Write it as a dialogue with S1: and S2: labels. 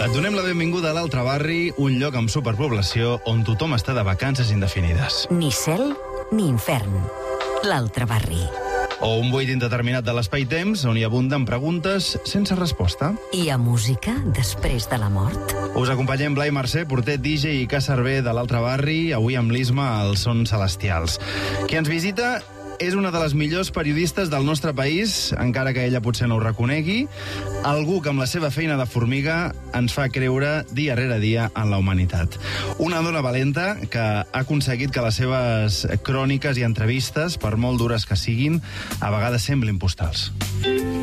S1: Et donem la benvinguda a l'Altre Barri, un lloc amb superpoblació on tothom està de vacances indefinides.
S2: Ni cel ni infern. L'Altre Barri.
S1: O un buit indeterminat de l'espai-temps on hi abunden preguntes sense resposta.
S2: Hi ha música després de la mort?
S1: Us acompanyem Blai Mercè, porter, DJ i cacerver de l'Altre Barri, avui amb l'Isma als Sons Celestials. Qui ens visita és una de les millors periodistes del nostre país, encara que ella potser no ho reconegui, algú que amb la seva feina de formiga ens fa creure dia rere dia en la humanitat. Una dona valenta que ha aconseguit que les seves cròniques i entrevistes, per molt dures que siguin, a vegades semblin postals.